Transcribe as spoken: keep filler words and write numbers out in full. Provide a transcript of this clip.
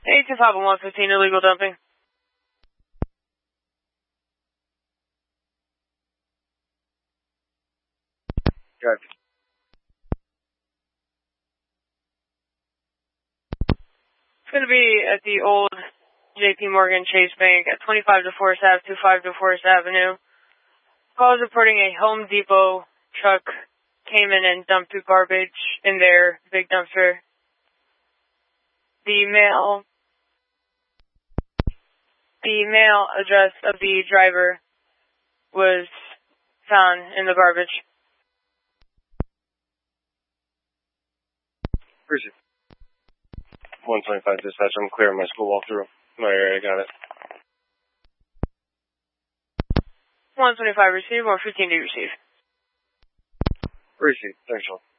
eight two five one fifteen, illegal dumping. Drive. It's going to be at the old J P Morgan Chase Bank at twenty-five DeForest Ave, twenty-five DeForest Avenue. Call is reporting a Home Depot truck came in and dumped through garbage in their big dumpster. The mail, the mail address of the driver was found in the garbage. Where's it? one twenty-five dispatch, I'm clearing my school walkthrough. My area, got it. one twenty-five receive, one fifteen to receive. Receive, thanks, Sean.